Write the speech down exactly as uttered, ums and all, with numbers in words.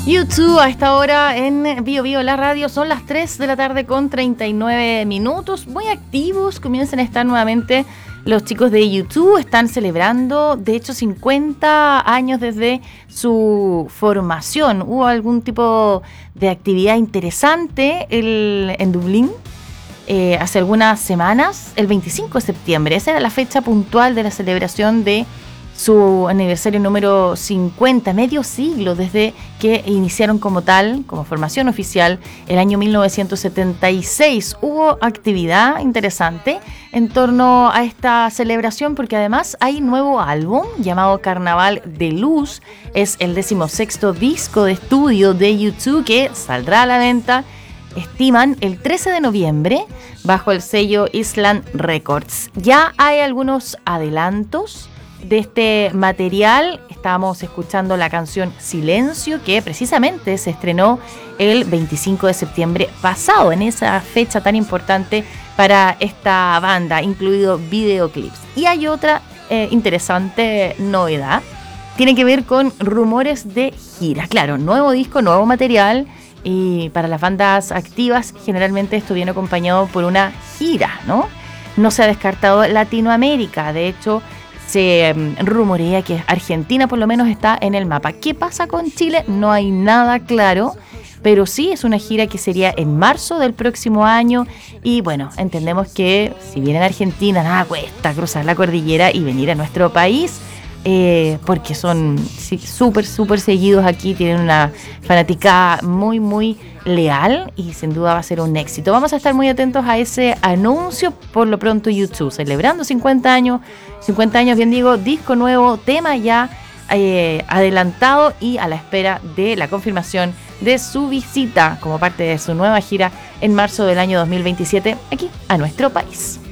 YouTube a esta hora en Bio Bio la radio. Son las tres de la tarde con treinta y nueve minutos. Muy activos, comienzan a estar nuevamente los chicos de YouTube. Están celebrando, de hecho, cincuenta años desde su formación. Hubo algún tipo de actividad interesante el, en Dublín eh, hace algunas semanas, el veinticinco de septiembre. Esa era la fecha puntual de la celebración de su aniversario número cincuenta, medio siglo desde que iniciaron como tal, como formación oficial, el año mil novecientos setenta y seis. Hubo actividad interesante en torno a esta celebración porque además hay nuevo álbum llamado Carnaval de Luz. Es el decimosexto disco de estudio de YouTube que saldrá a la venta, estiman, el trece de noviembre bajo el sello Island Records. Ya hay algunos adelantos de este material. Estábamos escuchando la canción Silencio, que precisamente se estrenó el veinticinco de septiembre pasado, en esa fecha tan importante para esta banda, incluido videoclips. Y hay otra eh, interesante novedad, tiene que ver con rumores de gira. Claro, nuevo disco, nuevo material, y para las bandas activas generalmente esto viene acompañado por una gira, ¿no? No se ha descartado Latinoamérica, de hecho se um, rumorea que Argentina por lo menos está en el mapa. ¿Qué pasa con Chile? No hay nada claro, pero sí es una gira que sería en marzo del próximo año. Y bueno, entendemos que si vienen a Argentina, nada cuesta cruzar la cordillera y venir a nuestro país, eh, porque son sí, súper, súper seguidos aquí, tienen una fanaticada muy, muy leal y sin duda va a ser un éxito. Vamos a estar muy atentos a ese anuncio. Por lo pronto YouTube celebrando cincuenta años, cincuenta años, bien digo, disco nuevo, tema ya eh, adelantado y a la espera de la confirmación de su visita como parte de su nueva gira en marzo del año dos mil veintisiete aquí a nuestro país.